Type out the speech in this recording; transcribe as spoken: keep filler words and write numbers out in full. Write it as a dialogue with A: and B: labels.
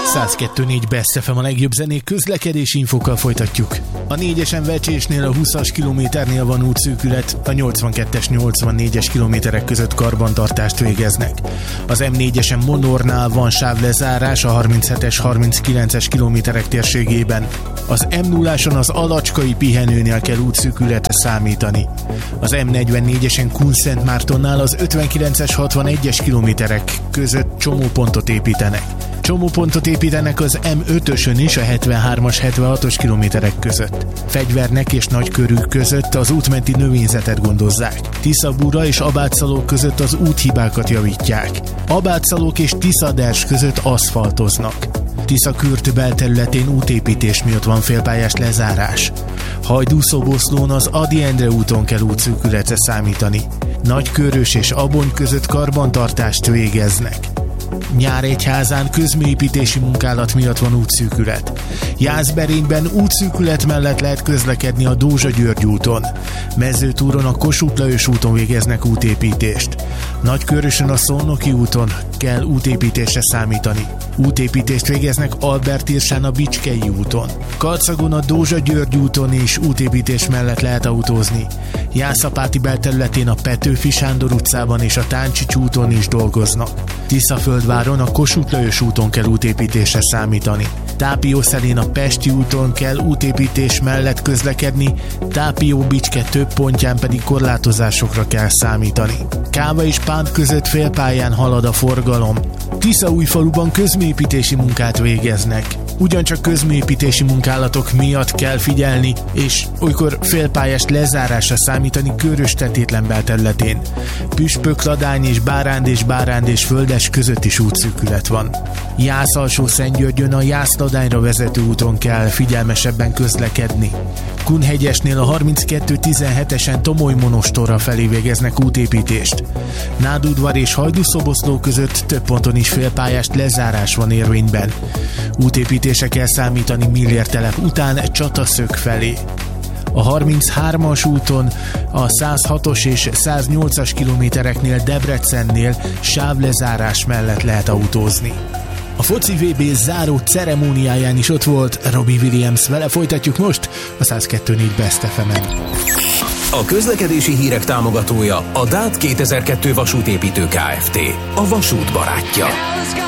A: száz kettő négy Best ef em, a legjobb zenék, közlekedési infokkal folytatjuk. A négyesen Vecsésnél a húszas kilométernél van útszűkület, a nyolcvankettes nyolcvannégyes kilométerek között karbantartást végeznek. Az em négyesen Monornál van sávlezárás a harminchetes harminckilences kilométerek térségében. Az em nulláson az Alacskai pihenőnél kell útszűkületre számítani. Az em negyvennégyesen Kunszentmártonnál az ötvenkilences hatvanegyes kilométerek között csomópontot építenek. Csomópontot építenek az em ötösön is a hetvenhármas hetvenhatos kilométerek között. Fegyvernek és Nagykörű között az útmenti növényzetet gondozzák. Tiszabúra és Abátszalók között az úthibákat javítják. Abátszalók és Tiszaders között aszfaltoznak. Tiszakürt belterületén útépítés miatt van félpályás lezárás. Hajdúszoboszlón az Ady Endre úton kell útszűkületre számítani. Nagykörös és Abony között karbantartást végeznek. Nyíregyházán közműépítési munkálat miatt van útszűkület. Jászberényben útszűkület mellett lehet közlekedni a Dózsa-György úton. Mezőtúron a Kossuth Lajos úton végeznek útépítést. Nagykörösön a Szolnoki úton kell útépítésre számítani. Útépítést végeznek Albert-Irsán a Bicskei úton. Karcagon a Dózsa-György úton is útépítés mellett lehet autózni. Jászapáti belterületén a Petőfi Sándor utcában és a Táncsics úton is dolgoznak. Tiszaföldváron a Kossuth Lajos úton kell útépítésre számítani. Tápiószelén a Pesti úton kell útépítés mellett közlekedni, Tápió-Bicske több pontján pedig korlátozásokra kell számítani. Káva és Pánt között félpályán halad a forgalom. Tiszaújfaluban közműépítési munkát végeznek. Ugyancsak közműépítési munkálatok miatt kell figyelni, és olykor félpályás lezárásra számítani Körös-Tetétlen belterületén. Püspökladány és Báránd és Báránd és Földes között is útszűkület van. Jász-Alsó-Szentgyörgyön a Jász-Ladányra vezető úton kell figyelmesebben közlekedni. Kunhegyesnél a harminckettő tizenhetesen Tomoly-Monostorra felé végeznek útépítést. Nádudvar és Hajdúszoboszló között több ponton is félpályás lezárás van érvényben. Útépítésre kell számítani Millértelep után Csataszög felé. A harminchármas úton a százhatos és száznyolcas kilométereknél Debrecennél sávlezárás mellett lehet autózni. A foci vé bé záró ceremóniáján is ott volt Robbie Williams, vele folytatjuk most a száz kettő négy Best ef em-en.
B: A közlekedési hírek támogatója a dát kétezer-kettő vasútépítő Kft. A vasút barátja.